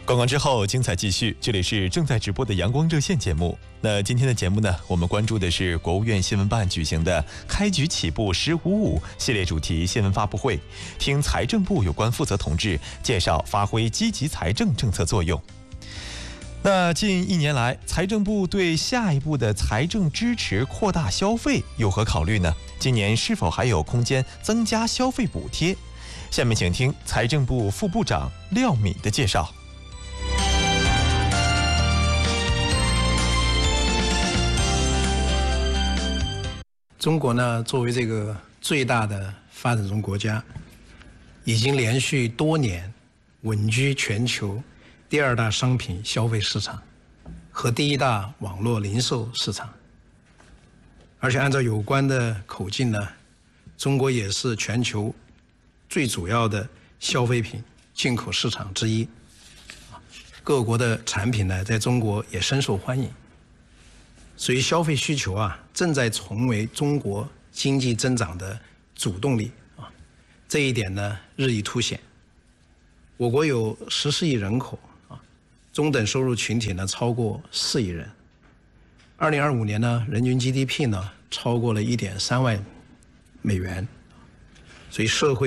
广告之后，精彩继续。这里是正在直播的阳光热线节目。那今天的节目呢，我们关注的是国务院新闻办举行的“开局起步1055”系列主题新闻发布会，听财政部有关负责同志介绍发挥积极财政政策作用。那近1年来，财政部对下一步的财政支持扩大消费有何考虑呢？今年是否还有空间增加消费补贴？下面请听财政部副部长廖敏的介绍。 中国呢，作为这个最大的发展中国家，已经连续多年稳居全球第2大商品消费市场和第1大网络零售市场。而且按照有关的口径呢，中国也是全球最主要的消费品进口市场之一。各国的产品呢，在中国也深受欢迎。所以消费需求正在成为中国经济增长的主动力这一点呢日益凸显。我国有14亿人口中等收入群体呢超过4亿人。2025年呢，人均 GDP 呢超过了1.3万美元，所以社会